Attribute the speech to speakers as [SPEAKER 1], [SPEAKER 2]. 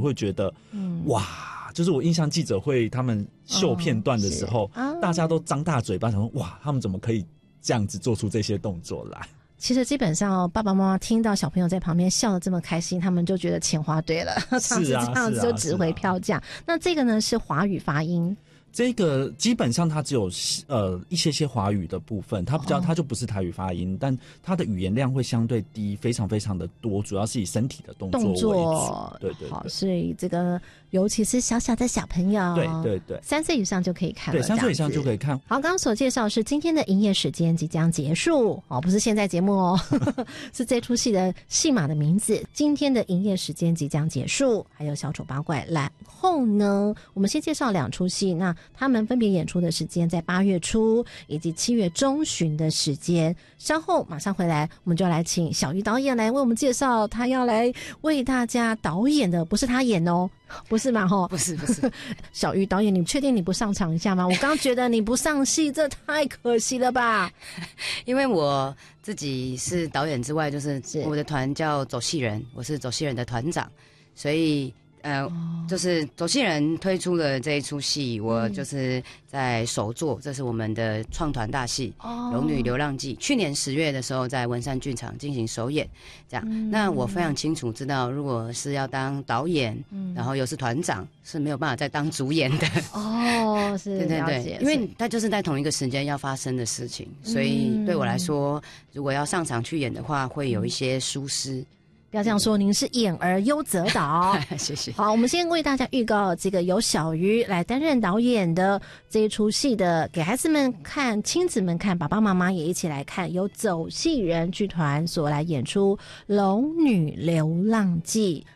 [SPEAKER 1] 会觉得，哇，就是我印象记者会他们秀片段的时候，大家都张大嘴巴想说，哇，他们怎么可以这样子做出这些动作来？
[SPEAKER 2] 其实基本上爸爸妈妈听到小朋友在旁边笑得这么开心，他们就觉得钱花对了，是这样子就值回票价。那这个呢是华语发音。
[SPEAKER 1] 这个基本上它只有一些华语的部分，它就不是台语发音，但它的语言量会相对低，非常非常的多，主要是以身体的动作为主。对对对。好，
[SPEAKER 2] 所以这个尤其是小小的小朋友，
[SPEAKER 1] 对对对
[SPEAKER 2] ，3岁以上就可以看了。
[SPEAKER 1] 对，3岁以上就可以看。
[SPEAKER 2] 好，刚刚所介绍是今天的营业时间即将结束哦，不是现在节目哦，是这出戏的戏码的名字。今天的营业时间即将结束，还有小丑八怪。然后呢，我们先介绍2出戏，那他们分别演出的时间在8月初以及7月中旬的时间。稍后马上回来，我们就来请小鱼导演来为我们介绍他要来为大家导演的，不是他演哦，不是嘛？
[SPEAKER 3] 不是
[SPEAKER 2] 小鱼导演，你确定你不上场一下吗？我刚觉得你不上戏，这太可惜了吧？
[SPEAKER 3] 因为我自己是导演之外，就是我的团叫走戏人，我是走戏人的团长，所以就是走戏人推出了这一出戏，我就是在首作，这是我们的创团大戏《龙女流浪记》，去年10月的时候在文山剧场进行首演，这样。那我非常清楚知道，如果是要当导演，然后又是团长，是没有办法再当主演的。
[SPEAKER 2] 是，
[SPEAKER 3] 对对对，因为它就是在同一个时间要发生的事情，所以对我来说，如果要上场去演的话，会有一些疏失。
[SPEAKER 2] 不要这样说，您是演而优则导。
[SPEAKER 3] 谢谢。
[SPEAKER 2] 好，我们先为大家预告这个由小鱼来担任导演的这一出戏的，给孩子们看、亲子们看、爸爸妈妈也一起来看，由走戏人剧团所来演出《龙女流浪记》。